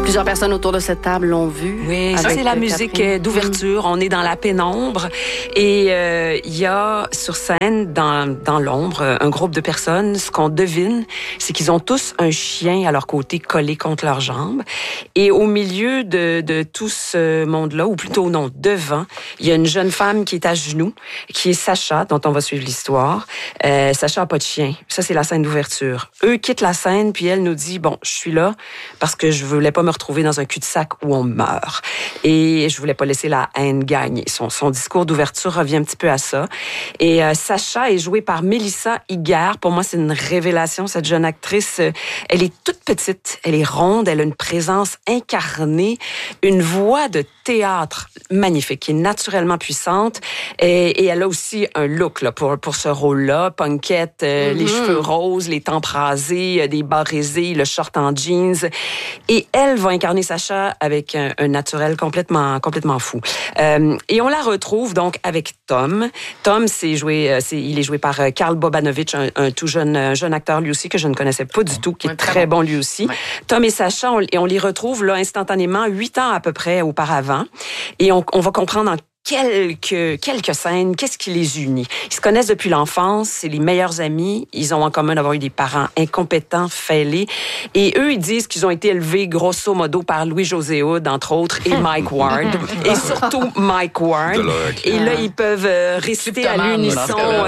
Plusieurs personnes autour de cette table l'ont vu. Oui, ça c'est la musique d'ouverture. On est dans la pénombre et il y a sur scène, dans l'ombre, un groupe de personnes. Ce qu'on devine, c'est qu'ils ont tous un chien à leur côté collé contre leurs jambes. Et au milieu de tout ce monde-là, ou plutôt non, devant, il y a une jeune femme qui est à genoux, qui est Sacha, dont on va suivre l'histoire. Sacha n'a pas de chien. Ça, c'est la scène d'ouverture. Eux quittent la scène, puis elle nous dit, bon, je suis là parce que je voulais pas me retrouver dans un cul-de-sac où on meurt. Et je voulais pas laisser la haine gagner. Son discours d'ouverture revient un petit peu à ça. Et Sacha est jouée par Mélissa Higuère. Pour moi, c'est une révélation, cette jeune actrice. Elle est toute petite, elle est ronde, elle a une présence incarnée, une voix de théâtre magnifique, qui est naturellement puissante. Et elle a aussi un look là, pour ce rôle-là. Punkette, les cheveux roses, les tempes rasées, des bas rasés, le short en jeans. Et elle va incarner Sacha avec un naturel complètement fou. Et on la retrouve donc avec Tom. Tom, il est joué par Karl Bobanovich, un tout jeune acteur lui aussi que je ne connaissais pas du tout, qui est très bon lui aussi. Ouais. Tom et Sacha, on les retrouve là instantanément 8 ans à peu près auparavant. Et on va comprendre en quelques scènes, qu'est-ce qui les unit? Ils se connaissent depuis l'enfance, c'est les meilleurs amis, ils ont en commun d'avoir eu des parents incompétents, fêlés, et eux, ils disent qu'ils ont été élevés grosso modo par Louis-José Hood, entre autres, et Mike Ward, et surtout Mike Ward. Et là, ils peuvent réciter à l'unisson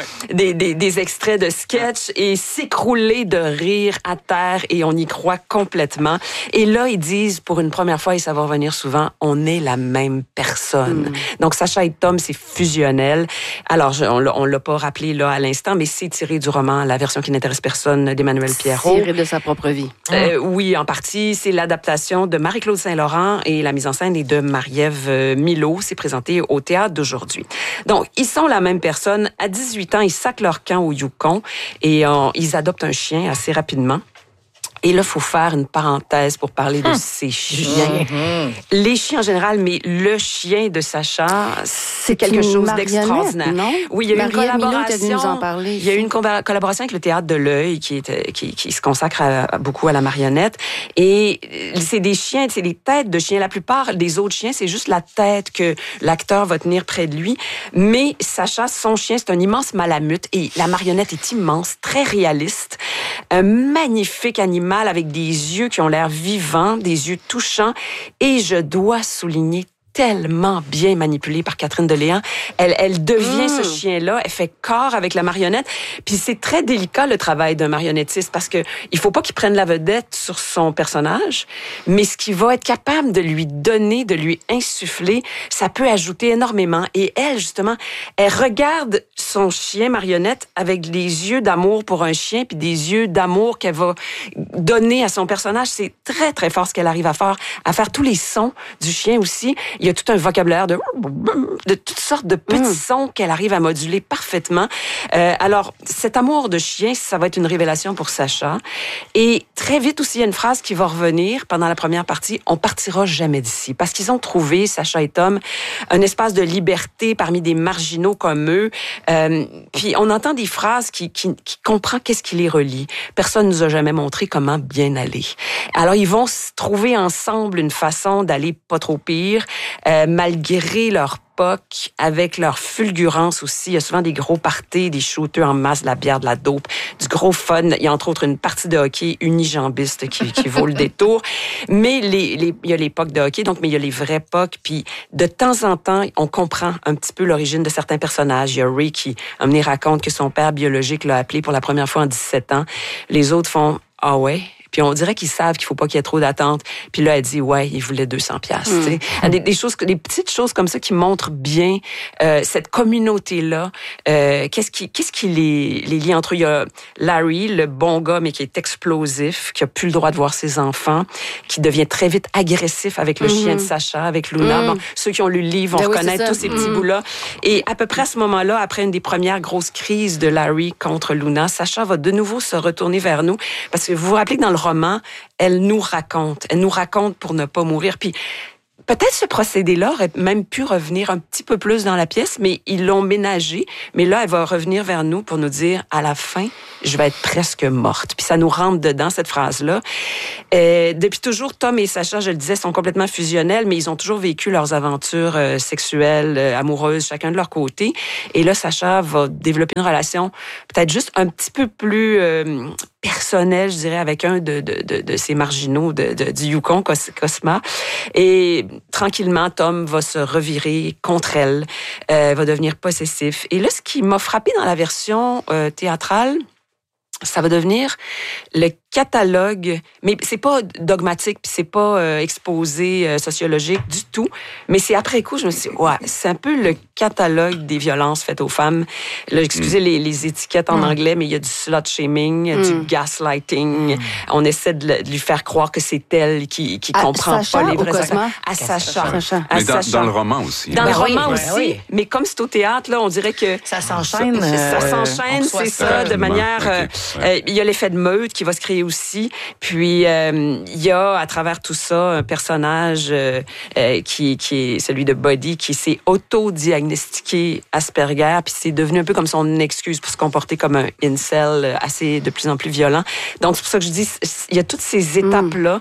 des extraits de sketch et s'écrouler de rire à terre, et on y croit complètement. Et là, ils disent, pour une première fois, et ça va revenir souvent, on est la même personne. Donc, Sacha et Tom, c'est fusionnel. Alors, on l'a pas rappelé là à l'instant, mais c'est tiré du roman La version qui n'intéresse personne d'Emmanuel Pierrot. Tiré de sa propre vie. Oui, en partie. C'est l'adaptation de Marie-Claude Saint-Laurent et la mise en scène est de Marie-Ève Milot. C'est présenté au théâtre d'aujourd'hui. Donc, ils sont la même personne. À 18 ans, ils sacent leur camp au Yukon et ils adoptent un chien assez rapidement. Et là, il faut faire une parenthèse pour parler de ces chiens. Les chiens en général, mais le chien de Sacha, c'est quelque chose d'extraordinaire. Non? Oui, il y a eu une collaboration. Nous en parler, il y a eu une collaboration avec le Théâtre de l'Œil qui se consacre beaucoup à la marionnette. Et c'est des chiens, c'est des têtes de chiens. La plupart des autres chiens, c'est juste la tête que l'acteur va tenir près de lui. Mais Sacha, son chien, c'est un immense malamute et la marionnette est immense, très réaliste. Un magnifique animal avec des yeux qui ont l'air vivants, des yeux touchants. Et je dois souligner tellement bien manipulée par Catherine Deléan. Elle devient ce chien-là, elle fait corps avec la marionnette. Puis c'est très délicat le travail d'un marionnettiste parce que il faut pas qu'il prenne la vedette sur son personnage, mais ce qu'il va être capable de lui donner, de lui insuffler, ça peut ajouter énormément. Et elle, justement, elle regarde son chien marionnette avec des yeux d'amour pour un chien, puis des yeux d'amour qu'elle va donner à son personnage. C'est très, très fort ce qu'elle arrive à faire tous les sons du chien aussi. Il y a tout un vocabulaire de toutes sortes de petits sons qu'elle arrive à moduler parfaitement. Alors, cet amour de chien, ça va être une révélation pour Sacha. Et très vite aussi, il y a une phrase qui va revenir pendant la première partie. On partira jamais d'ici. Parce qu'ils ont trouvé, Sacha et Tom, un espace de liberté parmi des marginaux comme eux. Puis on entend des phrases qui comprend qu'est-ce qui les relie. Personne nous a jamais montré comment bien aller. Alors, ils vont trouver ensemble une façon d'aller pas trop pire, malgré leur POC, avec leur fulgurance aussi. Il y a souvent des gros parties, des shooters en masse, de la bière, de la dope, du gros fun. Il y a entre autres une partie de hockey unijambiste qui vaut le détour. Mais il y a les POC de hockey, donc, mais il y a les vrais POC. Puis de temps en temps, on comprend un petit peu l'origine de certains personnages. Il y a Ray qui, raconte que son père biologique l'a appelé pour la première fois en 17 ans. Les autres font « Ah ouais ». Puis on dirait qu'ils savent qu'il faut pas qu'il y ait trop d'attente. Puis là, elle dit, ouais, il voulait 200 piastres. Des petites choses comme ça qui montrent bien cette communauté-là. Qu'est-ce qui les lie entre eux? Il y a Larry, le bon gars, mais qui est explosif, qui a plus le droit de voir ses enfants, qui devient très vite agressif avec le chien de Sacha, avec Luna. Bon, ceux qui ont lu le livre vont reconnaître tous ces petits bouts-là. Et à peu près à ce moment-là, après une des premières grosses crises de Larry contre Luna, Sacha va de nouveau se retourner vers nous. Parce que vous vous rappelez que dans le roman, elle nous raconte pour ne pas mourir. Puis peut-être ce procédé-là aurait même pu revenir un petit peu plus dans la pièce, mais ils l'ont ménagé. Mais là, elle va revenir vers nous pour nous dire, à la fin, je vais être presque morte. Puis ça nous rentre dedans, cette phrase-là. Depuis toujours, Tom et Sacha, je le disais, sont complètement fusionnels, mais ils ont toujours vécu leurs aventures sexuelles, amoureuses, chacun de leur côté. Et là, Sacha va développer une relation peut-être juste un petit peu plus personnelle, je dirais, avec un de ces marginaux du Yukon, Cosma. Et tranquillement, Tom va se revirer contre elle, va devenir possessif. Et là, ce qui m'a frappé dans la version théâtrale, ça va devenir le catalogue, mais c'est pas dogmatique, puis c'est pas exposé sociologique du tout, mais c'est après coup, je me suis dit, ouais, c'est un peu le catalogue des violences faites aux femmes. Là, excusez les étiquettes en anglais, mais il y a du slut-shaming, du gaslighting. On essaie de lui faire croire que c'est elle qui comprend Sacha pas les vrais Cosma? À Sacha. Mais dans le roman aussi. Dans le roman oui, aussi, oui. mais comme c'est au théâtre, là, on dirait que Ça s'enchaîne. ça s'enchaîne, c'est ça, de manière... il y a l'effet de meute qui va se créer aussi. Puis, il y a, à travers tout ça, un personnage qui est celui de Buddy, qui s'est auto-diagnostiqué Asperger, puis c'est devenu un peu comme son excuse pour se comporter comme un incel assez de plus en plus violent. Donc, c'est pour ça que je dis, il y a toutes ces étapes-là.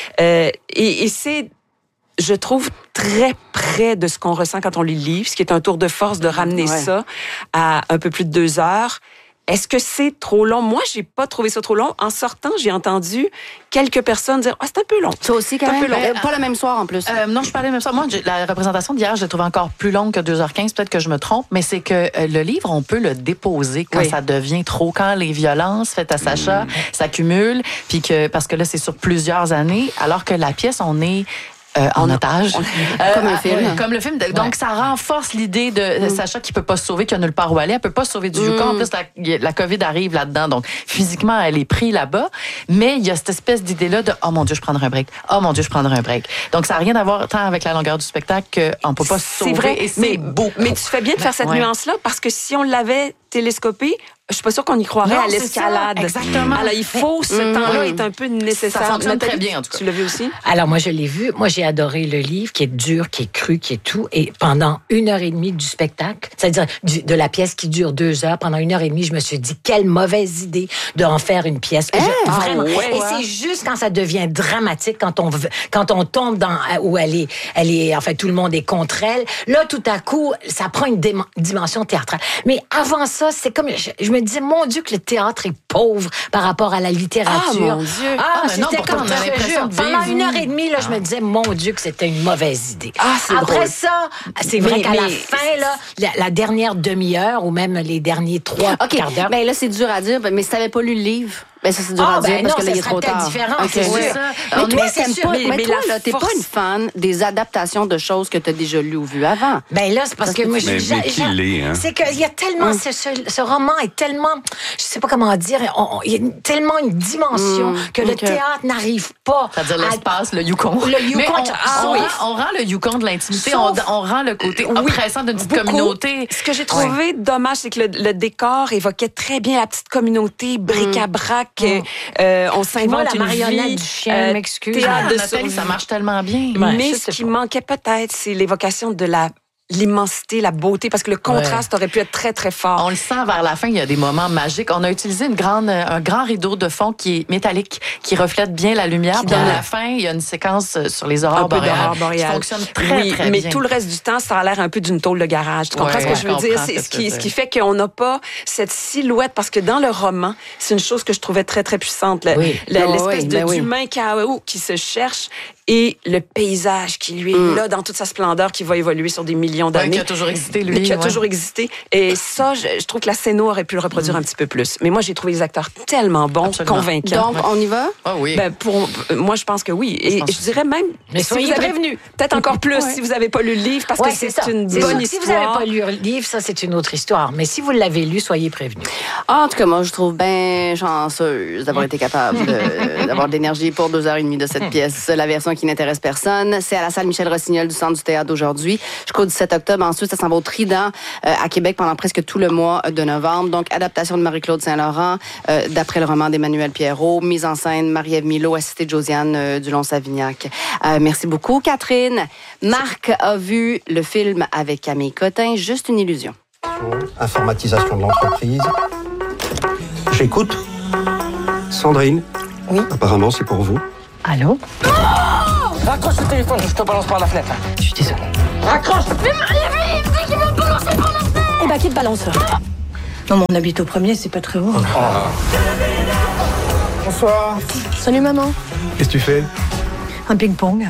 Et c'est... je trouve, très près de ce qu'on ressent quand on lit le livre, ce qui est un tour de force de ramener ça à un peu plus de 2 heures. Est-ce que c'est trop long? Moi, j'ai pas trouvé ça trop long. En sortant, j'ai entendu quelques personnes dire « Ah, c'est un peu long. » Toi aussi, quand C'est un même? peu long. Pas le même soir, en plus. Non, je parlais même ça. Moi, la représentation d'hier, je l'ai trouvée encore plus longue que 2h15. Peut-être que je me trompe, mais c'est que le livre, on peut le déposer quand ça devient trop, quand les violences faites à Sacha s'accumulent, puis que, parce que là, c'est sur plusieurs années, alors que la pièce, on est... en otage. Comme un film. Comme le film. Donc, ça renforce l'idée de Sacha qui peut pas se sauver, qui a nulle part où aller. Elle peut pas se sauver du Yukon. En plus, la COVID arrive là-dedans. Donc, physiquement, elle est prise là-bas. Mais il y a cette espèce d'idée-là de « Oh mon Dieu, je prendrai un break. Oh mon Dieu, je prendrai un break. » Donc, ça n'a rien à voir tant avec la longueur du spectacle qu'on peut pas se sauver. C'est vrai, et c'est beau. Mais tu fais bien de faire cette nuance-là, parce que si on l'avait télescopé, je suis pas sûre qu'on y croirait Non, à c'est l'escalade. ça, exactement. Alors, il faut, ce temps-là est un peu nécessaire. Ça fonctionne Nathalie, très bien, en tout cas. Tu l'as vu aussi? Alors, moi, je l'ai vu. Moi, j'ai adoré le livre, qui est dur, qui est cru, qui est tout. Et pendant 1h30 du spectacle, c'est-à-dire de la pièce qui dure 2 heures, pendant 1h30, je me suis dit, quelle mauvaise idée de en faire une pièce. Vraiment. Et c'est juste quand ça devient dramatique, quand on tombe dans, où elle est, en fait, tout le monde est contre elle. Là, tout à coup, ça prend une dimension théâtrale. Mais avant ça, c'est comme, je me disais, mon Dieu, que le théâtre est pauvre par rapport à la littérature. Ah, mon Dieu. C'était non, pourtant, comme on a l'impression de pendant vivre. 1h30, là, je me disais, mon Dieu, que c'était une mauvaise idée. C'est Après drôle. ça, c'est vrai qu'à la fin, là, la dernière demi-heure ou même les derniers 3 quarts d'heure. Ben là, c'est dur à dire, mais si t'avais pas lu le livre, ben ça, c'est dur à dire parce que là, il est trop tard. différent, Ok. c'est sûr. Mais toi, c'est t'aimes sûr. pas, Mais mais toi, la là, t'es pas force- une fan des adaptations de choses que t'as déjà lues ou vues avant. Ben là, c'est parce que moi, Mais qui l'est, hein? c'est qu'il y a tellement, ce roman est tellement, je sais pas comment dire, il y a tellement une dimension que le théâtre n'arrive pas. C'est-à-dire l'espace, le Yukon. Le Yukon, Mais on rend le Yukon de l'intimité, on rend le côté oppressant d'une petite communauté. Ce que j'ai trouvé dommage, c'est que le décor évoquait très bien la petite communauté, bric-à-brac. On s'invente Moi, la une marionnette vie, du chien, m'excuse. théâtre de Nathalie, survie. ça marche tellement bien. Mais je ce sais qui pas. manquait peut-être, c'est l'évocation de l'immensité, la beauté, parce que le contraste aurait pu être très, très fort. On le sent vers la fin, il y a des moments magiques. On a utilisé un grand rideau de fond qui est métallique, qui reflète bien la lumière. Puis à la fin, il y a une séquence sur les aurores boréales qui fonctionne très, très mais bien. tout le reste du temps, ça a l'air un peu d'une tôle de garage. Tu comprends ce que je veux dire? C'est ce qui fait qu'on n'a pas cette silhouette, parce que dans le roman, c'est une chose que je trouvais très, très puissante. L'espèce d'humain chaos qui se cherche et le paysage qui, lui, est là dans toute sa splendeur, qui va évoluer sur des millions d'années. Qui a toujours existé, lui. Qui a toujours existé. Et ça, je trouve que la scéno aurait pu le reproduire un petit peu plus. Mais moi, j'ai trouvé les acteurs tellement bons, convaincants. Donc, on y va? Ah oui. Ben, moi, je pense que oui. Et je dirais même, Mais si soyez vous avez, prévenus. peut-être encore plus si vous n'avez pas lu le livre, parce que c'est une bonne Si histoire. vous n'avez pas lu le livre, ça, c'est une autre histoire. Mais si vous l'avez lu, soyez prévenus. En tout cas, moi, je trouve bien chanceuse d'avoir été capable d'avoir de l'énergie pour 2h30 de cette pièce. La version qui n'intéresse personne. C'est à la salle Michel Rossignol du Centre du Théâtre d'aujourd'hui jusqu'au 17 octobre. Ensuite, ça s'en va au Trident à Québec pendant presque tout le mois de novembre. Donc, adaptation de Marie-Claude Saint-Laurent d'après le roman d'Emmanuel Pierrot. Mise en scène Marie-Ève Milot, assistée de Josiane Dulon-Savignac. Merci beaucoup, Catherine. Marc a vu le film avec Camille Cotin, Juste une illusion. Informatisation de l'entreprise. J'écoute. Sandrine. Oui. Apparemment, c'est pour vous. Allô? Oh, raccroche le téléphone, je te balance par la fenêtre. Je suis désolée. Raccroche! Mais Marie-Ève, il me dit qu'il va me balancer par la fenêtre! Eh ben, qui te balance? Non, mais on habite au premier, c'est pas très haut. Oh. Bonsoir. Salut, maman. Qu'est-ce que tu fais? Un ping-pong.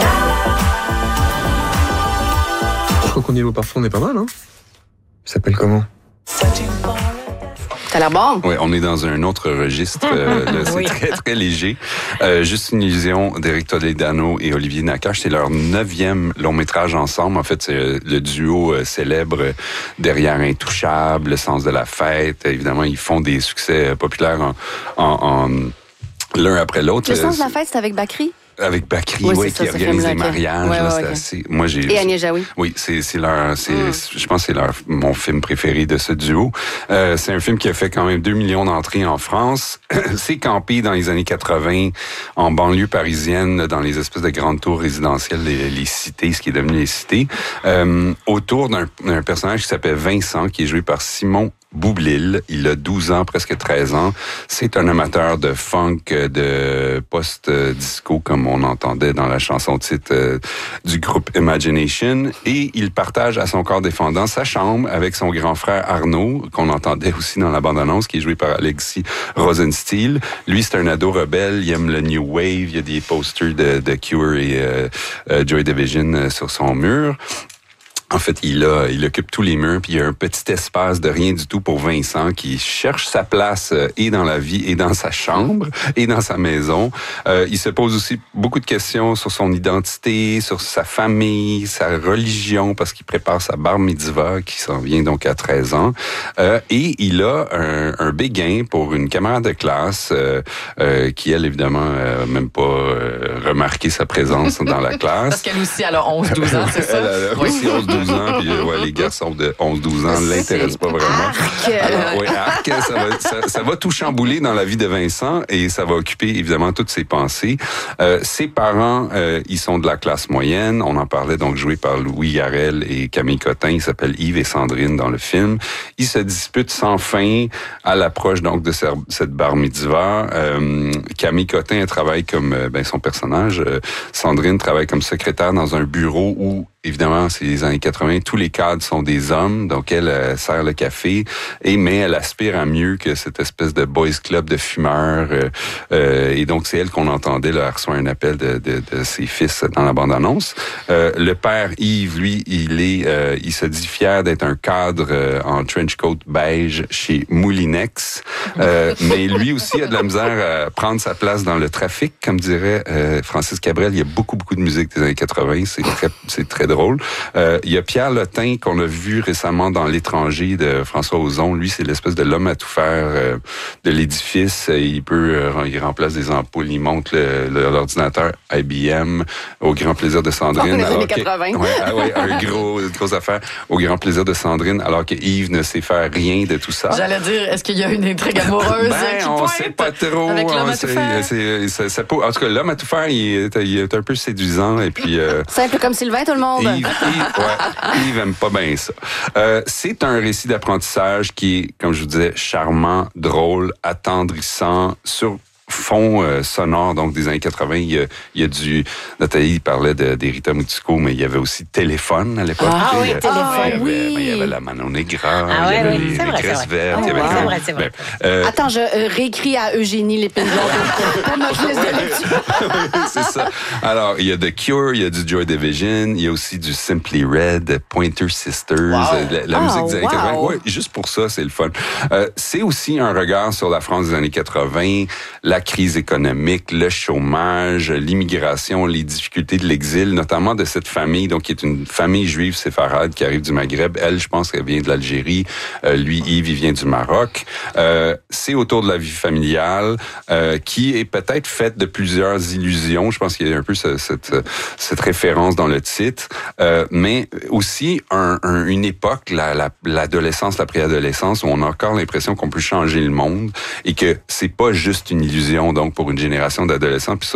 Je crois qu'au niveau parfum, on est pas mal, hein? Ça s'appelle comment? Ça a l'air bon. Oui, on est dans un autre registre. Là, c'est très, très léger. Juste une illusion d'Éric Toledano et Olivier Nakache. C'est leur 9e long-métrage ensemble. En fait, c'est le duo célèbre derrière Intouchable, Le sens de la fête. Évidemment, ils font des succès populaires en l'un après l'autre. Le sens de la fête, c'est avec Bakri? Avec Bakri, oui, qui organise des mariages. Ouais, là, c'est okay. assez... Moi, et Agnès Jaoui. Oui, c'est leur, je pense que c'est mon film préféré de ce duo. C'est un film qui a fait quand même 2 millions d'entrées en France. C'est campé dans les années 80 en banlieue parisienne, dans les espèces de grandes tours résidentielles, les cités, ce qui est devenu les cités, autour d'un personnage qui s'appelle Vincent, qui est joué par Simon Boublil. Il a 12 ans, presque 13 ans. C'est un amateur de funk, de post-disco, comme on entendait dans la chanson titre du groupe Imagination. Et il partage à son corps défendant sa chambre avec son grand frère Arnaud, qu'on entendait aussi dans la bande-annonce, qui est joué par Alexis Rosenstiel. Lui, c'est un ado rebelle. Il aime le New Wave. Il y a des posters de Cure et Joy Division sur son mur. En fait, il occupe tous les murs, puis il y a un petit espace de rien du tout pour Vincent qui cherche sa place et dans la vie, et dans sa chambre, et dans sa maison. Il se pose aussi beaucoup de questions sur son identité, sur sa famille, sa religion, parce qu'il prépare sa bar mitzvah qui s'en vient donc à 13 ans. Et il a un béguin pour une camarade de classe qui, elle, évidemment, même pas remarqué sa présence dans la classe. Parce qu'elle aussi, elle a 11-12 ans, c'est ça? Elle a aussi 11-12 ans, puis les garçons de 11-12 ans ne l'intéressent pas vraiment. Arc, ça va tout chambouler dans la vie de Vincent et ça va occuper évidemment toutes ses pensées. Ses parents, ils sont de la classe moyenne. On en parlait, donc joué par Louis Garrel et Camille Cotin. Ils s'appellent Yves et Sandrine dans le film. Ils se disputent sans fin à l'approche donc de cette bar mitzvah. Camille Cotin, elle travaille comme son personnage. Sandrine travaille comme secrétaire dans un bureau où évidemment, c'est les années 80. Tous les cadres sont des hommes, donc elle sert le café, mais elle aspire à mieux que cette espèce de boys club de fumeurs. Et donc, c'est elle qu'on entendait, là, elle reçoit un appel de ses fils dans la bande-annonce. Le père Yves, lui, il se dit fier d'être un cadre en trench coat beige chez Moulinex. Mais lui aussi a de la misère à prendre sa place dans le trafic, comme dirait Francis Cabrel. Il y a beaucoup de musique des années 80. C'est très drôle. Il y a Pierre Lotin qu'on a vu récemment dans L'étranger de François Ozon. Lui, c'est l'espèce de l'homme à tout faire de l'édifice. Il remplace des ampoules, il monte l'ordinateur IBM au grand plaisir de Sandrine. Dans les années 80. Un gros affaire au grand plaisir de Sandrine, alors que Yves ne sait faire rien de tout ça. J'allais dire, est-ce qu'il y a une intrigue amoureuse qui on pointe sait pas trop. Avec l'homme à tout faire? En tout cas, l'homme à tout faire, il est un peu séduisant et puis. Simple comme Sylvain, tout le monde. Yves aime pas bien ça. C'est un récit d'apprentissage qui est, comme je vous disais, charmant, drôle, attendrissant, sur fond sonore, donc des années 80. Il y a du... Nathalie parlait d'Erita Mutisco, mais il y avait aussi Téléphone à l'époque. Ah oui, Téléphone. Il y avait la Manon Negra, il y avait les Graisses Vertes. C'est vrai. Attends, je réécris à Eugénie Lépine pour notre liste de lecture. C'est ça. Alors, il y a The Cure, il y a du Joy Division, il y a aussi du Simply Red, Pointer Sisters, la musique des années 80. Ouais, juste pour ça, c'est le fun. C'est aussi un regard sur la France des années 80, la crise économique, le chômage, l'immigration, les difficultés de l'exil, notamment de cette famille, donc qui est une famille juive séfarade qui arrive du Maghreb. Elle, je pense qu'elle vient de l'Algérie. Lui, Yves, il vient du Maroc. C'est autour de la vie familiale qui est peut-être faite de plusieurs illusions illusion. Je pense qu'il y a un peu cette référence dans le titre. Mais aussi une époque, l'adolescence, la préadolescence, où on a encore l'impression qu'on peut changer le monde et que c'est pas juste une illusion, donc, pour une génération d'adolescents. Puis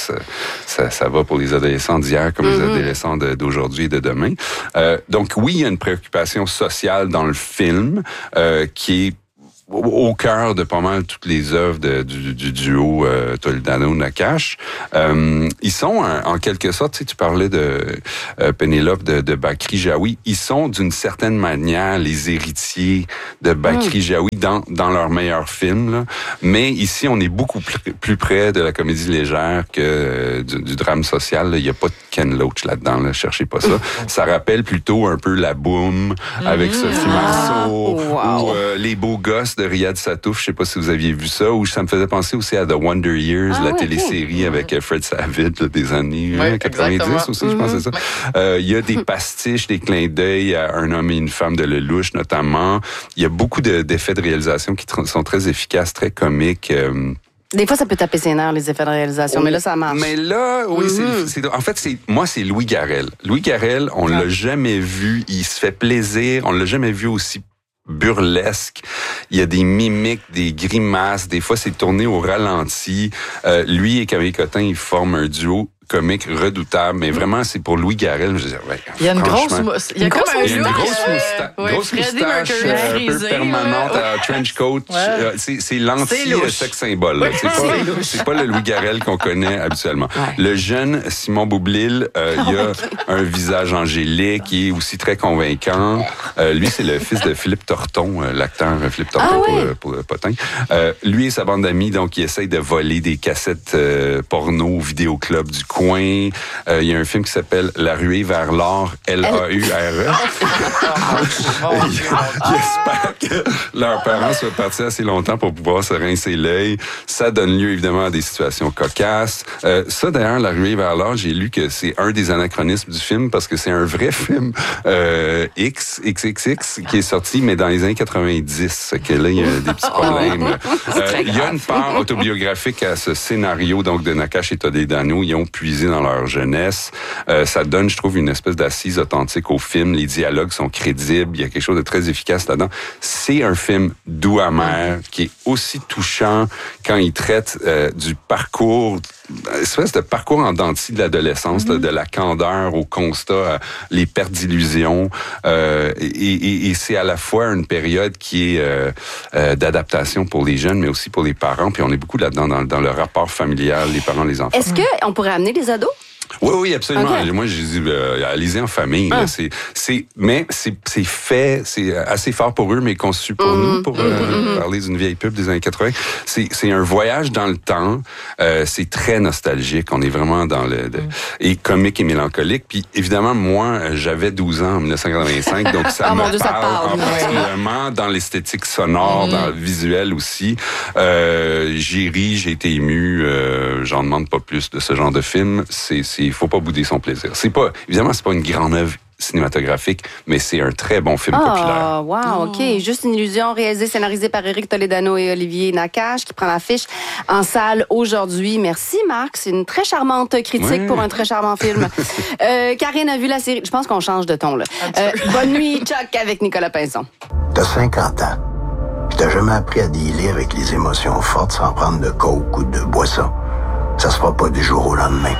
ça va pour les adolescents d'hier comme les adolescents d'aujourd'hui et de demain. Donc, oui, il y a une préoccupation sociale dans le film qui est au cœur de pas mal toutes les œuvres du duo Toledano-Nakache. Ils sont, en quelque sorte, tu parlais de Pénélope de Bakri Jaoui, ils sont d'une certaine manière les héritiers de Bakri Jaoui dans leur meilleur film. Là. Mais ici, on est beaucoup plus près de la comédie légère que du drame social. Il n'y a pas de Ken Loach là-dedans, là, cherchez pas ça. Ça rappelle plutôt un peu La Boum avec Sophie Marceau ou Les Beaux Gosses de Riyad Satouf, je sais pas si vous aviez vu ça, ou ça me faisait penser aussi à The Wonder Years, la télésérie avec Fred Savage des années 90 aussi, je pense que c'est ça. Il y a des pastiches, des clins d'œil à Un homme et une femme de Lelouch notamment. Il y a beaucoup d'effets de réalisation qui sont très efficaces, très comiques. Des fois, ça peut taper ses nerfs, les effets de réalisation, mais là, ça marche. Mais là, oui, en fait, c'est Louis Garrel. Louis Garrel, on l'a jamais vu, il se fait plaisir, on l'a jamais vu aussi burlesque. Il y a des mimiques, des grimaces. Des fois, c'est tourné au ralenti. Lui et Camille Cotin, ils forment un duo comique redoutable, mais vraiment, c'est pour Louis Garrel. Je veux dire, il y a une grosse moustache. Il y a une grosse moustache un peu permanente à trench coat. Ouais. C'est l'anti-sex symbole. C'est pas le Louis Garrel qu'on connaît habituellement. Ouais. Le jeune Simon Boublil, il a un visage angélique, il est aussi très convaincant. Lui, c'est le fils de Philippe Torton, l'acteur Philippe Torton pour le potin. Lui et sa bande d'amis, donc, ils essayent de voler des cassettes porno au vidéoclub du coin. Il y a un film qui s'appelle La ruée vers l'or, L-A-U-R-E. J'espère que leurs parents soient partis assez longtemps pour pouvoir se rincer l'œil. Ça donne lieu évidemment à des situations cocasses. Ça d'ailleurs, La ruée vers l'or, j'ai lu que c'est un des anachronismes du film parce que c'est un vrai film XXX qui est sorti, mais dans les années 90. Que là, il y a des petits problèmes. Il y a une part autobiographique à ce scénario donc de Nakache et Toledano. Ils ont puisé dans leur jeunesse. Ça donne, je trouve, une espèce d'assise authentique au film. Les dialogues sont crédibles. Il y a quelque chose de très efficace là-dedans. C'est un film doux amer qui est aussi touchant quand il traite du parcours, espèce de parcours en dents de scie de l'adolescence, là, de la candeur au constat, les pertes d'illusions. Et c'est à la fois une période qui est d'adaptation pour les jeunes, mais aussi pour les parents. Puis on est beaucoup là-dedans dans le rapport familial, les parents, les enfants. Est-ce qu'on pourrait amener les ados? Oui, absolument. Okay. Moi, j'ai dit, allez-y en famille. Là, mais c'est fait, c'est assez fort pour eux, mais conçu pour nous, pour parler d'une vieille pub des années 80. C'est un voyage dans le temps. C'est très nostalgique. On est vraiment dans et comique et mélancolique. Puis évidemment, moi, j'avais 12 ans en 1985, donc ça me parle particulièrement dans l'esthétique sonore, dans le visuel aussi. J'ai ri, j'ai été ému. J'en demande pas plus de ce genre de film. Il faut pas bouder son plaisir. Évidemment, c'est pas une grande œuvre cinématographique, mais c'est un très bon film populaire. Wow, OK. Juste une illusion, réalisée, scénarisée par Éric Toledano et Olivier Nakache, qui prend l'affiche en salle aujourd'hui. Merci, Marc. C'est une très charmante critique pour un très charmant film. Karine a vu la série. Je pense qu'on change de ton, là. Bonne nuit, Chuck, avec Nicolas Pinson. T'as 50 ans. Je t'ai jamais appris à dealer avec les émotions fortes sans prendre de coke ou de boisson. Ça se fera pas du jour au lendemain.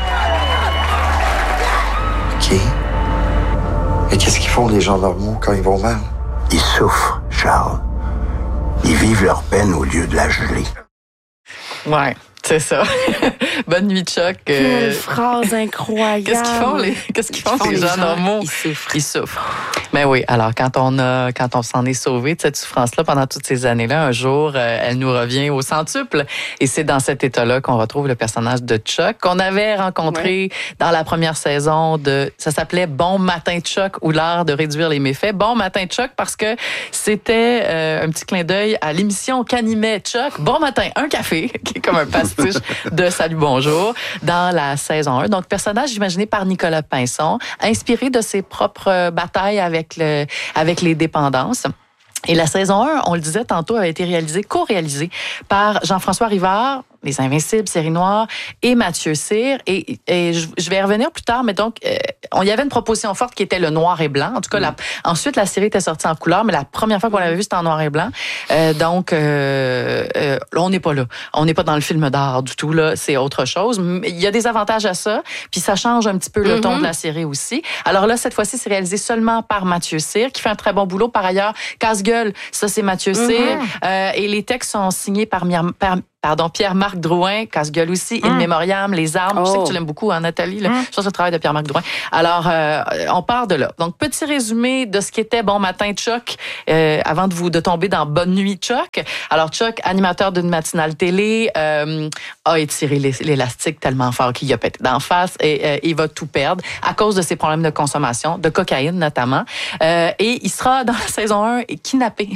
OK. Et qu'est-ce qu'ils font, les gens normaux, quand ils vont mal? Ils souffrent, Charles. Ils vivent leur peine au lieu de la geler. Ouais, c'est ça. Bonne nuit, Chuck. Quelle phrase incroyable. Qu'est-ce qu'ils font les gens normaux? Ils souffrent. Ben oui, alors quand on s'en est sauvé de cette souffrance-là pendant toutes ces années-là, un jour, elle nous revient au centuple. Et c'est dans cet état-là qu'on retrouve le personnage de Chuck, qu'on avait rencontré dans la première saison ça s'appelait Bon matin Chuck ou l'art de réduire les méfaits. Bon matin Chuck parce que c'était un petit clin d'œil à l'émission qu'animait Chuck. Bon matin, un café, qui est comme un pastiche de Salut Bonjour, dans la saison 1. Donc, personnage imaginé par Nicolas Pinson, inspiré de ses propres batailles avec les dépendances. Et la saison 1, on le disait tantôt, a été co-réalisée par Jean-François Rivard, Les Invincibles, série noire, et Mathieu Cyr. Et je vais y revenir plus tard, mais donc, on y avait une proposition forte qui était le noir et blanc. En tout cas, ensuite, la série était sortie en couleur, mais la première fois qu'on l'avait vue, c'était en noir et blanc. Donc, là, on n'est pas là. On n'est pas dans le film d'art du tout, là. C'est autre chose. Il y a des avantages à ça, puis ça change un petit peu le ton de la série aussi. Alors là, cette fois-ci, c'est réalisé seulement par Mathieu Cyr, qui fait un très bon boulot. Par ailleurs, Casse-gueule, ça, c'est Mathieu Cyr. Et les textes sont signés par Pierre-Marc Drouin, Casse-gueule aussi, In Memoriam, Les Armes. Je sais que tu l'aimes beaucoup, hein, Nathalie. Là. Je pense le travail de Pierre-Marc Drouin. Alors, on part de là. Donc, petit résumé de ce qu'était Bon Matin Chuck, avant de tomber dans Bonne Nuit Chuck. Alors, Chuck, animateur d'une matinale télé, a étiré l'élastique tellement fort qu'il a pété d'en face et il va tout perdre à cause de ses problèmes de consommation, de cocaïne notamment. Et il sera dans la saison 1 kidnappé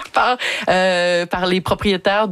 par les propriétaires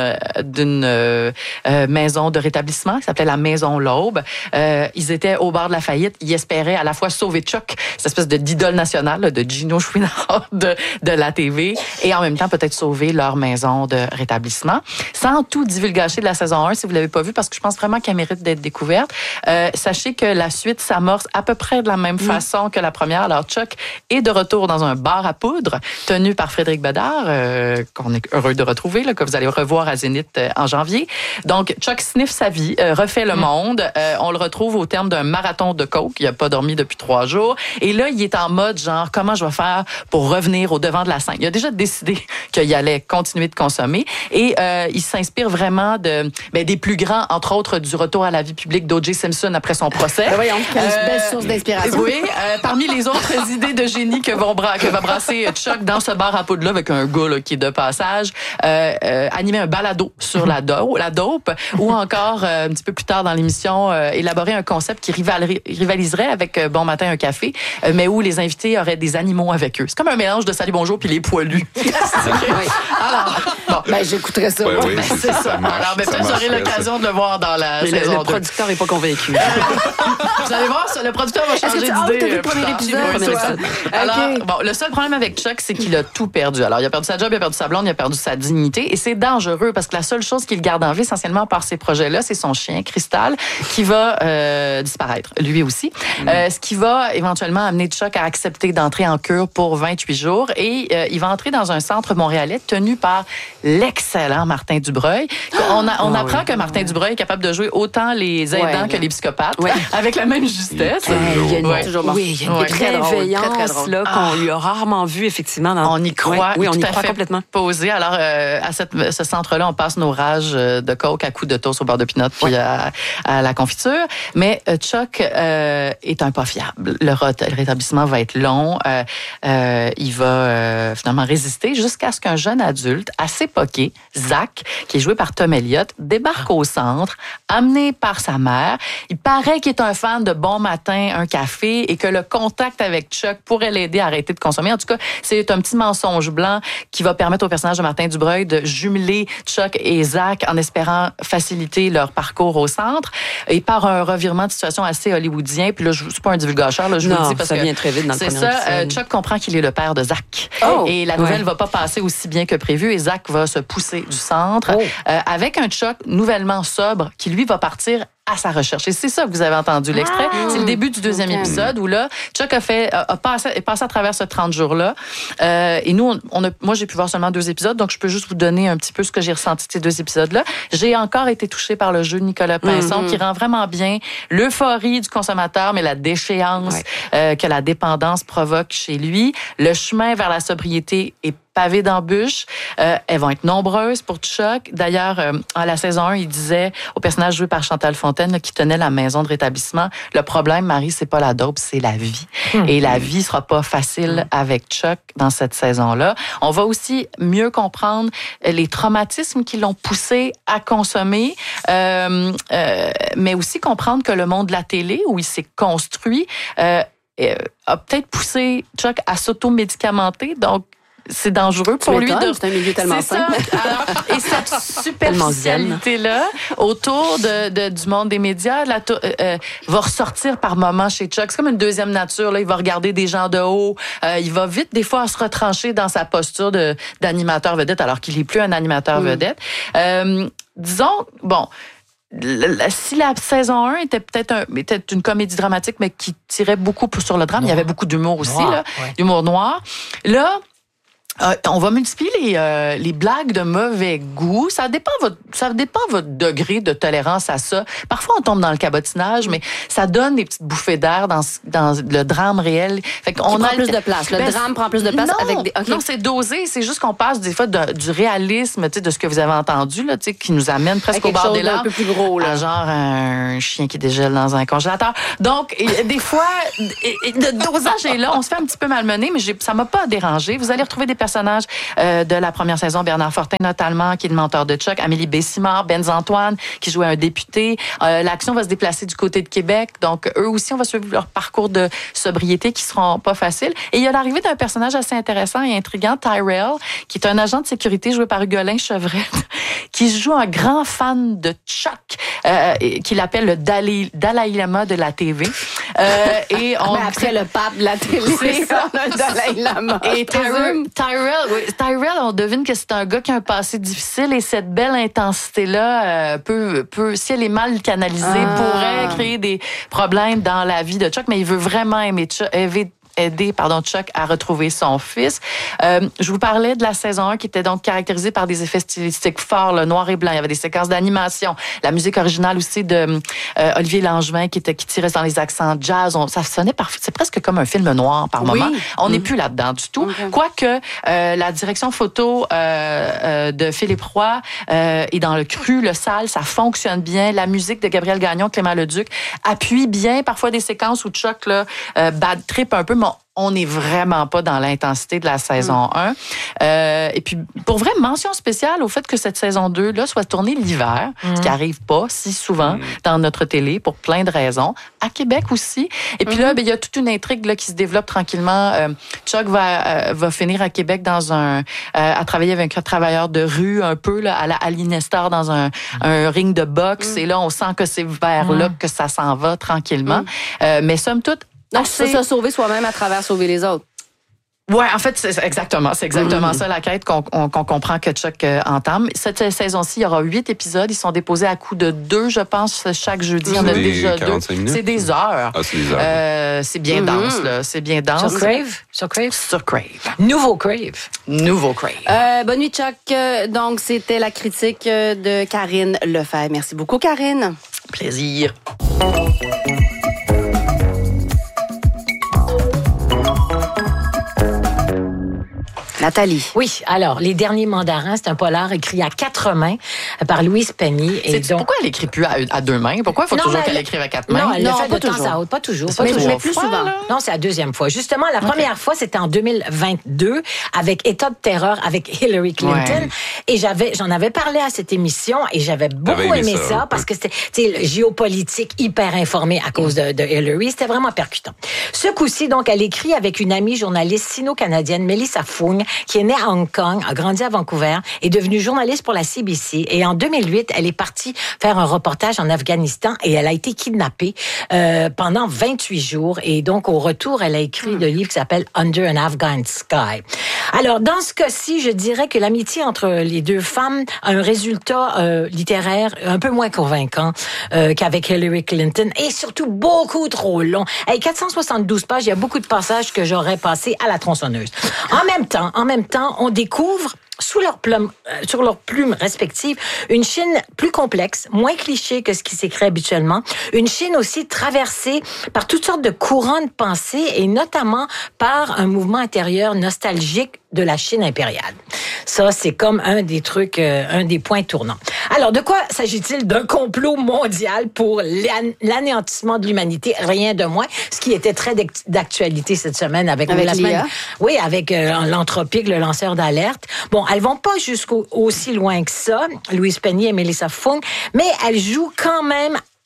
d'une maison de rétablissement qui s'appelait la Maison L'Aube. Ils étaient au bord de la faillite. Ils espéraient à la fois sauver Chuck, cette espèce d'idole nationale là, de Gino Chouinard de la TV, et en même temps peut-être sauver leur maison de rétablissement. Sans tout divulgacher de la saison 1, si vous l'avez pas vu, parce que je pense vraiment qu'elle mérite d'être découverte. Sachez que la suite s'amorce à peu près de la même façon que la première. Alors Chuck est de retour dans un bar à poudre tenu par Frédéric Bedard, qu'on est heureux de retrouver, là, que vous allez revoir à Zénith en janvier. Donc, Chuck sniffe sa vie, refait le monde. On le retrouve au terme d'un marathon de coke. Il n'a pas dormi depuis 3 jours. Et là, il est en mode genre, comment je vais faire pour revenir au devant de la scène? Il a déjà décidé qu'il allait continuer de consommer. Et il s'inspire vraiment des plus grands, entre autres, du retour à la vie publique d'O.J. Simpson après son procès. Voyons, quelle belle source d'inspiration. Oui, parmi les autres idées de génie que va brasser Chuck dans ce bar à poudre-là avec un gars là, qui est de passage, animer un balado sur la dope, ou encore, un petit peu plus tard dans l'émission, élaborer un concept qui rivaliserait avec Bon Matin un café, mais où les invités auraient des animaux avec eux. C'est comme un mélange de Salut Bonjour puis les poilus. Alors, bon. J'écouterais ça. Oui, c'est ça. Alors, peut-être vous aurez l'occasion de le voir dans la saison 2. Le producteur n'est pas convaincu. Vous allez voir, le producteur va changer d'idée. T'as vu le premier épisode? Alors, bon, le seul problème avec Chuck, c'est qu'il a tout perdu. Alors, il a perdu sa job, il a perdu sa blonde, il a perdu sa dignité. Et c'est dangereux parce que la seule chose qu'il garde en vie, essentiellement par ces projets-là, c'est son chien, Cristal, qui va disparaître, lui aussi. Ce qui va éventuellement amener Chuck à accepter d'entrer en cure pour 28 jours. Et il va entrer dans un centre montréalais tenu par l'excellent Martin Dubreuil. On apprend que Martin Dubreuil est capable de jouer autant les aidants que les psychopathes, avec la même justesse. Il y a une préveillance là, qu'on lui a rarement vue, effectivement. On y croit. Oui, on y croit fait complètement. Posé. Alors, à ce centre-là, on passe nos rages de coke à coups de toast au beurre de pinot puis à la confiture. Mais Chuck est un pas fiable. Le rétablissement va être long. Il va finalement résister jusqu'à ce qu'un jeune adulte assez poqué, Zach, qui est joué par Tom Elliott, débarque au centre, amené par sa mère. Il paraît qu'il est un fan de Bon Matin, un café, et que le contact avec Chuck pourrait l'aider à arrêter de consommer. En tout cas, c'est un petit mensonge blanc qui va permettre au personnage de Martin Dubreuil de jumeler Chuck et Zach en espérant faciliter leur parcours au centre. Et par un revirement de situation assez hollywoodien, puis là, je suis pas un divulgateur, là, je vous le dis parce ça que vient très vite dans le c'est premier ça. épisode. Chuck comprend qu'il est le père de Zach. Et la nouvelle va pas passer aussi bien que prévu, et Zach va se pousser du centre avec un Chuck nouvellement sobre qui, lui, va partir à sa recherche. Et c'est ça que vous avez entendu l'extrait. C'est le début du deuxième épisode où là, Chuck est passé à travers ce 30 jours-là. Et nous, moi, j'ai pu voir seulement 2 épisodes, donc je peux juste vous donner un petit peu ce que j'ai ressenti de ces 2 épisodes-là. J'ai encore été touchée par le jeu de Nicolas Pinson qui rend vraiment bien l'euphorie du consommateur, mais la déchéance que la dépendance provoque chez lui. Le chemin vers la sobriété est pavé d'embûches. Elles vont être nombreuses pour Chuck. D'ailleurs, à la saison 1, il disait au personnage joué par Chantal Fontaine là, qui tenait la maison de rétablissement, le problème, Marie, c'est pas la dope, c'est la vie. Et la vie sera pas facile avec Chuck dans cette saison-là. On va aussi mieux comprendre les traumatismes qui l'ont poussé à consommer, mais aussi comprendre que le monde de la télé, où il s'est construit, a peut-être poussé Chuck à s'automédicamenter. Donc, c'est dangereux pour lui. C'est un milieu tellement simple. Et cette superficialité-là autour du monde des médias va ressortir par moments chez Chuck. C'est comme une deuxième nature. Là. Il va regarder des gens de haut. Il va vite, des fois, se retrancher dans sa posture d'animateur vedette, alors qu'il n'est plus un animateur vedette. Disons, bon... Si la saison 1 était était une comédie dramatique, mais qui tirait beaucoup sur le drame, il y avait beaucoup d'humour aussi, d'humour noir. Là, on va multiplier les blagues de mauvais goût. Ça dépend votre degré de tolérance à ça. Parfois, on tombe dans le cabotinage, mais ça donne des petites bouffées d'air dans le drame réel. Fait qu'on prend plus de place. Le drame prend plus de place avec des... Non, c'est dosé. C'est juste qu'on passe des fois du réalisme, de ce que vous avez entendu, là, qui nous amène presque au bord des larmes. Un peu plus gros, là. Genre un chien qui dégèle dans un congélateur. Donc, des fois, le dosage est là. On se fait un petit peu malmener, mais ça m'a pas dérangé. Vous allez retrouver des personnages de la première saison, Bernard Fortin notamment, qui est le mentor de Chuck, Amélie Bessimard, Benz Antoine, qui jouait un député. L'action va se déplacer du côté de Québec, donc eux aussi, on va suivre leur parcours de sobriété qui seront pas faciles. Et il y a l'arrivée d'un personnage assez intéressant et intriguant, Tyrell, qui est un agent de sécurité joué par Hugolin Chevrette, qui joue un grand fan de Chuck, qu'il appelle le Dalai Lama de la TV. Mais après le pape de la télé, c'est ça. On a un Dalai Lama. Et Tyrell, on devine que c'est un gars qui a un passé difficile et cette belle intensité-là si elle est mal canalisée, pourrait créer des problèmes dans la vie de Chuck, mais il veut vraiment aider Chuck à retrouver son fils. Je vous parlais de la saison 1 qui était donc caractérisée par des effets stylistiques forts, le noir et blanc. Il y avait des séquences d'animation. La musique originale aussi de Olivier Langevin qui tirait dans les accents jazz. Ça sonnait c'est presque comme un film noir par moment. On n'est plus là-dedans du tout. Okay. Quoique la direction photo de Philippe Roy est dans le cru, le sale, ça fonctionne bien. La musique de Gabriel Gagnon, Clément Leduc appuie bien parfois des séquences où Chuck bad trip un peu, mais on n'est vraiment pas dans l'intensité de la saison 1. Et puis, pour vrai, mention spéciale au fait que cette saison 2 là soit tournée l'hiver, ce qui n'arrive pas si souvent dans notre télé pour plein de raisons. À Québec aussi. Et puis là, il y a toute une intrigue là, qui se développe tranquillement. Chuck va finir à Québec à travailler avec un travailleur de rue un peu là, à la Ali Nestor dans un ring de boxe. Et là, on sent que c'est vers là que ça s'en va tranquillement. Mais somme toute, donc, c'est se sauver soi-même à travers sauver les autres. Ouais, en fait, c'est exactement ça la quête qu'on comprend que Chuck entame. Cette saison-ci, il y aura 8 épisodes. Ils sont déposés à coup de 2, je pense, chaque jeudi. Il y en a déjà 2. C'est des heures. Ah, c'est des heures. C'est bien dense, là. C'est bien dense. Sur Crave. Nouveau Crave. Bonne nuit, Chuck. Donc, c'était la critique de Karine Lefebvre. Merci beaucoup, Karine. Plaisir. Nathalie. Oui, alors, Les Derniers Mandarins, c'est un polar écrit à 4 mains par Louise Penny. Pourquoi elle écrit plus à 2 mains? Pourquoi il faut toujours qu'elle écrive à 4 mains? Non, elle le fait de temps à autre. Pas toujours. Mais plus souvent. Non, c'est la deuxième fois. Justement, la première fois, c'était en 2022 avec État de terreur avec Hillary Clinton. Ouais. Et j'en avais parlé à cette émission et j'avais beaucoup aimé ça parce que c'était géopolitique hyper informé à cause de Hillary. C'était vraiment percutant. Ce coup-ci, donc, elle écrit avec une amie journaliste sino-canadienne, Melissa Fung, qui est née à Hong Kong, a grandi à Vancouver, est devenue journaliste pour la CBC. Et en 2008, elle est partie faire un reportage en Afghanistan et elle a été kidnappée pendant 28 jours. Et donc, au retour, elle a écrit le livre qui s'appelle Under an Afghan Sky. Alors, dans ce cas-ci, je dirais que l'amitié entre les deux femmes a un résultat littéraire un peu moins convaincant qu'avec Hillary Clinton et surtout beaucoup trop long. Avec 472 pages, il y a beaucoup de passages que j'aurais passés à la tronçonneuse. En même temps, on découvre sur leurs plumes respectives, une Chine plus complexe, moins cliché que ce qui s'écrit habituellement. Une Chine aussi traversée par toutes sortes de courants de pensée et notamment par un mouvement intérieur nostalgique de la Chine impériale. Ça, c'est comme un des trucs, un des points tournants. Alors, de quoi s'agit-il? D'un complot mondial pour l'anéantissement de l'humanité, rien de moins, ce qui était très d'actualité cette semaine avec la semaine. Oui, avec l'Anthropique, le lanceur d'alerte. Bon, elles vont pas aussi loin que ça, Louise Penny et Melissa Fung, mais elles jouent quand même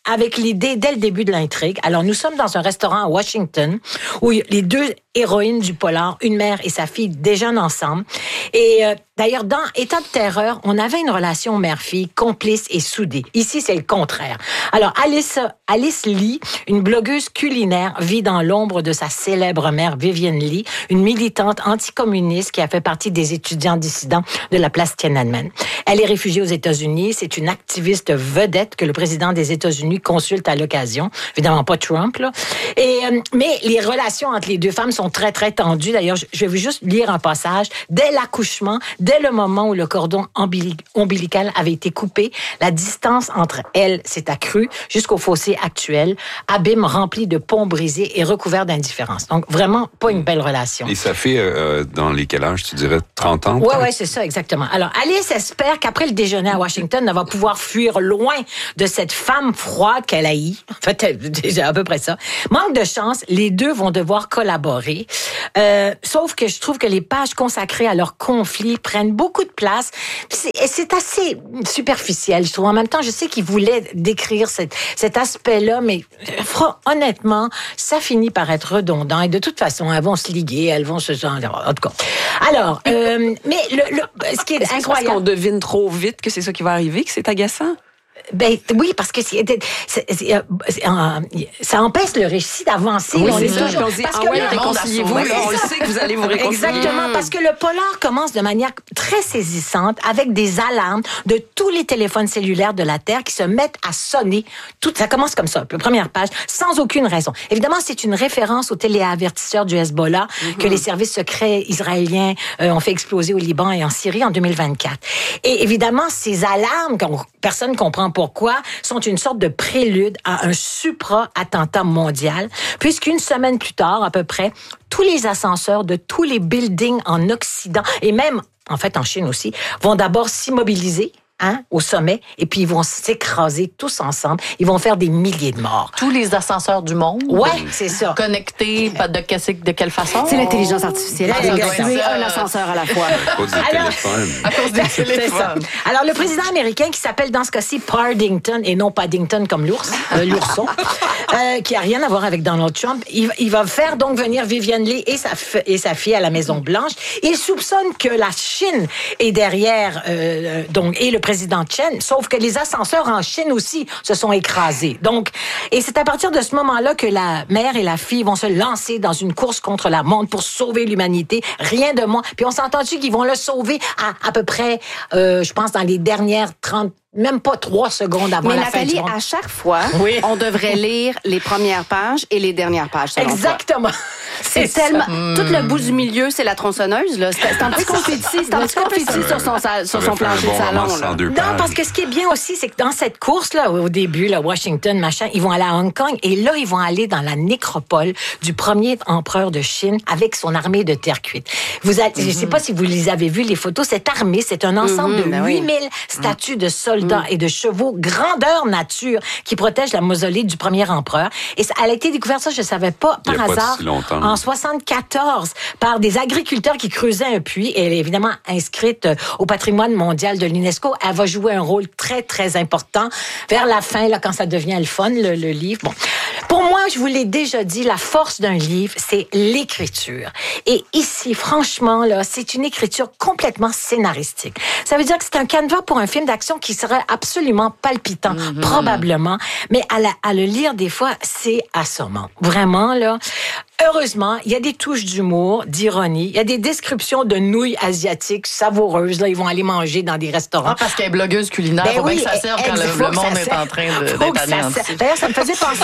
avec l'idée dès le début de l'intrigue. Alors, nous sommes dans un restaurant à Washington où les deux héroïnes du polar, une mère et sa fille, déjeunent ensemble. Et d'ailleurs, dans État de terreur, on avait une relation mère-fille complice et soudée. Ici, c'est le contraire. Alors, Alice Lee, une blogueuse culinaire, vit dans l'ombre de sa célèbre mère, Vivian Lee, une militante anticommuniste qui a fait partie des étudiants dissidents de la place Tiananmen. Elle est réfugiée aux États-Unis. C'est une activiste vedette que le président des États-Unis consulte à l'occasion. Évidemment pas Trump, là. Mais les relations entre les deux femmes sont très, très tendues. D'ailleurs, je vais vous juste lire un passage. Dès l'accouchement, dès le moment où le cordon ombilical avait été coupé, la distance entre elles s'est accrue jusqu'au fossé actuel, abîme rempli de ponts brisés et recouvert d'indifférence. Donc, vraiment, pas une belle relation. Et ça fait, dans les quel âge, tu dirais, 30 ans? Oui, c'est ça, exactement. Alors, Alice espère qu'après le déjeuner à Washington, elle va pouvoir fuir loin de cette femme froide qu'elle haït. En fait, c'est à peu près ça. Manque de chance, les deux vont devoir collaborer. Sauf que je trouve que les pages consacrées à leur conflit prennent beaucoup de place. C'est assez superficiel, je trouve. En même temps, je sais qu'ils voulaient décrire cet aspect-là, mais honnêtement, ça finit par être redondant. Et de toute façon, elles vont se liguer, elles vont se... En tout cas. Alors, mais ce qui est incroyable... Parce qu'on devine trop vite que c'est ça qui va arriver, que c'est agaçant? Ben oui, parce que ça empêche le récit d'avancer. Oui, c'est ça. Toujours, parce que réconciliez-vous, on le sait que vous allez vous réconcilier. Exactement, parce que le polar commence de manière très saisissante avec des alarmes de tous les téléphones cellulaires de la Terre qui se mettent à sonner. Ça commence comme ça, la première page, sans aucune raison. Évidemment, c'est une référence au téléavertisseur du Hezbollah que les services secrets israéliens ont fait exploser au Liban et en Syrie en 2024. Et évidemment, ces alarmes, personne ne comprend pourquoi, sont une sorte de prélude à un supra-attentat mondial, puisqu'une semaine plus tard, à peu près, tous les ascenseurs de tous les buildings en Occident, et même, en fait, en Chine aussi, vont d'abord s'immobiliser, au sommet, et puis ils vont s'écraser tous ensemble. Ils vont faire des milliers de morts. Tous les ascenseurs du monde? Ouais, c'est ça. Connectés, de quelle façon? C'est l'intelligence artificielle. Elle a tué un ascenseur à la fois. À cause des téléphones. À cause des téléphones. Alors, le président américain, qui s'appelle dans ce cas-ci Partington, et non Paddington comme l'ourson, qui a rien à voir avec Donald Trump, il va faire donc venir Vivian Lee et sa fille à la Maison-Blanche. Il soupçonne que la Chine est derrière, et le président Chen, sauf que les ascenseurs en Chine aussi se sont écrasés. Donc, et c'est à partir de ce moment-là que la mère et la fille vont se lancer dans une course contre la montre pour sauver l'humanité. Rien de moins. Puis on s'entend-tu qu'ils vont le sauver à peu près, je pense, dans les dernières 30 même pas 3 secondes avant la fin du monde. Mais Nathalie, à chaque fois, on devrait lire les premières pages et les dernières pages. Exactement. C'est tellement... Tout le bout du milieu, c'est la tronçonneuse. Là. C'est un petit confetti. C'est un petit confetti sur son plancher de salon. Là. Non, parce que ce qui est bien aussi, c'est que dans cette course-là, au début, là, Washington, machin, ils vont aller à Hong Kong et là, ils vont aller dans la nécropole du premier empereur de Chine avec son armée de terre cuite. Je ne sais pas si vous les avez vues, les photos. Cette armée, c'est un ensemble de 8000 statues de soldats et de chevaux, grandeur nature, qui protègent la mausolée du premier empereur. Et elle a été découverte, ça, je ne savais pas, par hasard, en 74, par des agriculteurs qui creusaient un puits. Et elle est évidemment inscrite au patrimoine mondial de l'UNESCO. Elle va jouer un rôle très, très important vers la fin, là, quand ça devient le fun, le livre. Bon. Pour moi, je vous l'ai déjà dit, la force d'un livre, c'est l'écriture. Et ici, franchement, là, c'est une écriture complètement scénaristique. Ça veut dire que c'est un canevas pour un film d'action qui serait absolument palpitant, probablement. Mais à le lire, des fois, c'est assommant. Vraiment, là. Heureusement, il y a des touches d'humour, d'ironie. Il y a des descriptions de nouilles asiatiques savoureuses. Là, ils vont aller manger dans des restaurants. Parce qu'elle est blogueuse culinaire. Faut bien que ça serve quand le monde est en train d'être anéanti. D'ailleurs, ça me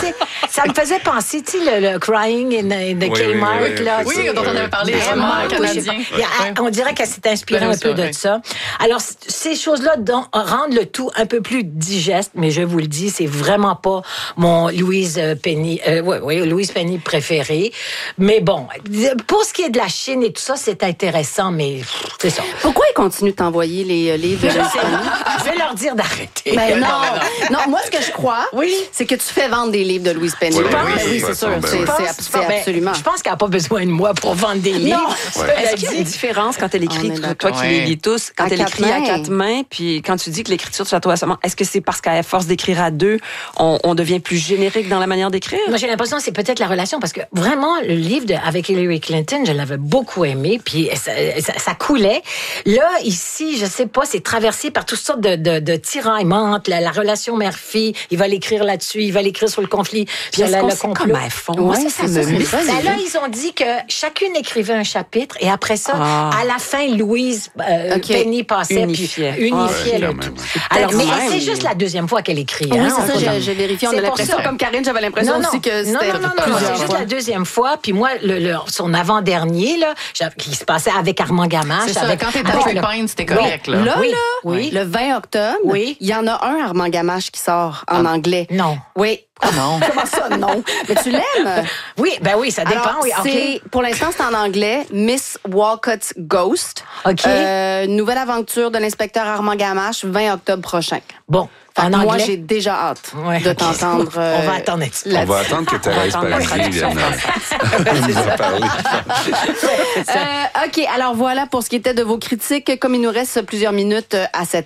faisait penser, tu sais, le Crying in the Kmart, là. Oui, dont on avait parlé, le canadien. On dirait qu'elle s'est inspirée un peu de ça. Alors, ces choses-là rendent le tout un peu plus digeste, mais je vous le dis, c'est vraiment pas mon Louise Penny préféré. Mais bon, pour ce qui est de la Chine et tout ça, c'est intéressant, mais c'est ça. Pourquoi ils continuent de t'envoyer les livres de Louise Penny? Je vais leur dire d'arrêter. Ben non, moi, ce que je crois, c'est que tu fais vendre des livres de Louise Penny. Oui, Oui, c'est sûr. C'est absolument. Je pense qu'elle n'a pas besoin de moi pour vendre des livres. Est-ce qu'il y a une différence quand elle écrit, toi qui les lis tous, quand elle écrit à 4 mains, puis quand tu dis que l'écriture de Château Assommant, est-ce que c'est parce qu'à force d'écrire à 2, on devient plus générique dans la manière d'écrire? Moi, j'ai l'impression que c'est peut-être la relation, parce que vraiment, le livre avec Hillary Clinton, je l'avais beaucoup aimé, puis ça coulait. Là, ici, je sais pas, c'est traversé par toutes sortes de tiraillements entre la relation mère-fille. Il va l'écrire là-dessus, il va l'écrire sur le conflit. Puis est-ce qu'on sait comment elles font? Moi, ça me mythifie. Là, ils ont dit que chacune écrivait un chapitre, et après ça, à la fin, Louise Penny passait, unifiait le tout. Alors, mais c'est juste la deuxième fois qu'elle écrit. Oui, c'est ça, j'ai vérifié. On a l'impression, comme Karine, j'avais l'impression aussi que c'était c'est juste la deuxième fois. Puis moi, son avant-dernier, là, qui se passait avec Armand Gamache. C'est ça, quand t'étais avec Payne, c'était correct. Là, le 20 octobre, il y en a un Armand Gamache qui sort en anglais. Non. Oui. Ah non. Comment ça, non? Mais tu l'aimes? Oui, ça dépend. Alors, pour l'instant, c'est en anglais. Miss Walcott's Ghost. OK. Nouvelle aventure de l'inspecteur Armand Gamache, 20 octobre prochain. Bon. En moi, anglais? j'ai déjà hâte de t'entendre. On va attendre On va attendre que Thérèse Paradis vienne nous en parler. OK, alors voilà pour ce qui était de vos critiques. Comme il nous reste plusieurs minutes à cette